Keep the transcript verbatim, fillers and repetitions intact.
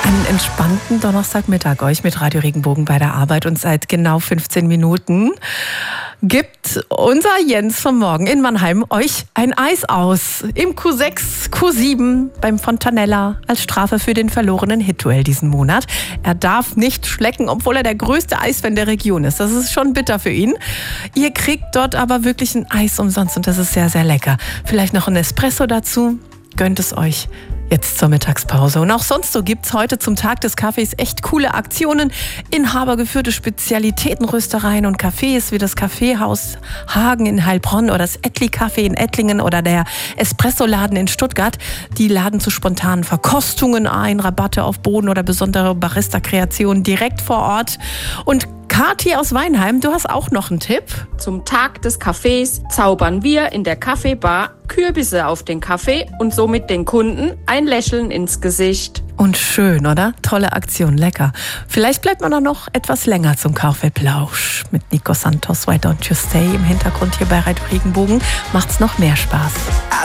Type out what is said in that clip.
Einen entspannten Donnerstagmittag euch mit Radio Regenbogen bei der Arbeit, und seit genau fünfzehn Minuten gibt unser Jens vom Morgen in Mannheim euch ein Eis aus. Im Q sechs, Q sieben beim Fontanella als Strafe für den verlorenen Hit-Duell diesen Monat. Er darf nicht schlecken, obwohl er der größte Eisfan der Region ist. Das ist schon bitter für ihn. Ihr kriegt dort aber wirklich ein Eis umsonst und das ist sehr, sehr lecker. Vielleicht noch ein Espresso dazu. Gönnt es euch jetzt zur Mittagspause. Und auch sonst so gibt's heute zum Tag des Kaffees echt coole Aktionen. Inhabergeführte Spezialitätenröstereien und Cafés wie das Kaffeehaus Hagen in Heilbronn oder das Ettli Café in Ettlingen oder der Espresso-Laden in Stuttgart. Die laden zu spontanen Verkostungen ein, Rabatte auf Boden oder besondere Barista-Kreationen direkt vor Ort. Und Kathi aus Weinheim, du hast auch noch einen Tipp. Zum Tag des Kaffees zaubern wir in der Kaffeebar Kürbisse auf den Kaffee und somit den Kunden ein Lächeln ins Gesicht. Und schön, oder? Tolle Aktion, lecker. Vielleicht bleibt man auch noch etwas länger zum Kaffeeplausch. Mit Nico Santos, Why Don't You Stay im Hintergrund hier bei Radio Regenbogen macht's noch mehr Spaß.